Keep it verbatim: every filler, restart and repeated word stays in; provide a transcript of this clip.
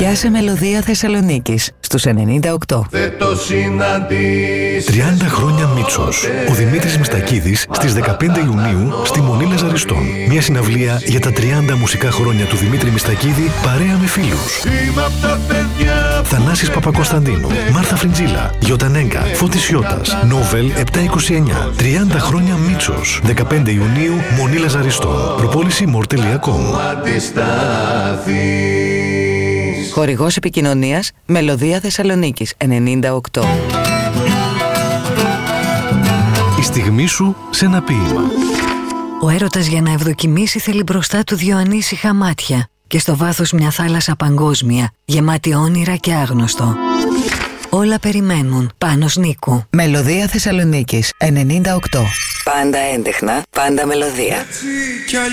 Πιάσε Μελωδία Θεσσαλονίκης στους ενενήντα οκτώ. τριάντα χρόνια Μίτσος. Ο Δημήτρης Μιστακίδης στις δεκαπέντε Ιουνίου στη Μονή Λαζαριστών. Μια συναυλία για τα τριάντα μουσικά χρόνια του Δημήτρη Μιστακίδη παρέα με φίλους. Θανάσης Παπακοσταντίνου, Μάρθα Φριντζίλα, Γιώτα Νέγκα, Φώτης Ιώτας, Νόβελ επτακόσια είκοσι εννιά. τριάντα χρόνια Μίτσος. δεκαπέντε Ιουνίου, Μονή Λαζαριστών. Προπόληση μορ τελεία κομ. Χορηγός επικοινωνίας Μελωδία Θεσσαλονίκης ενενήντα οκτώ. Η στιγμή σου σε ένα ποίημα. Ο έρωτας για να ευδοκιμήσει θέλει μπροστά του δυο ανήσυχα μάτια και στο βάθος μια θάλασσα παγκόσμια, γεμάτη όνειρα και άγνωστο. Όλα περιμένουν. Πάνος Νίκου. Μελωδία Θεσσαλονίκης ενενήντα οκτώ. Πάντα έντεχνα, πάντα μελωδία.